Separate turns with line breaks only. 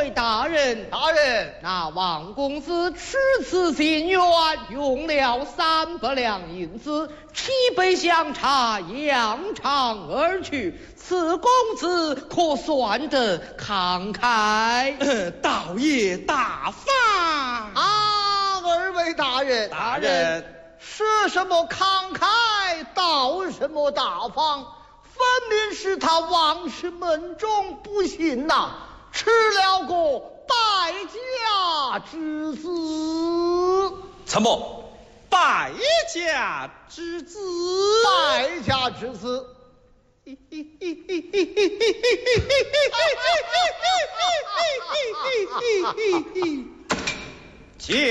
位大人，那王公子此次进园用了300两银子，7杯香茶扬长而去，此公子可算得慷慨。
道爷大方
啊！二位大人，说什么慷慨，道什么大方，分明是他王氏门中不幸呐，吃了个败家之子。
什么败家之子？
败家之子。
就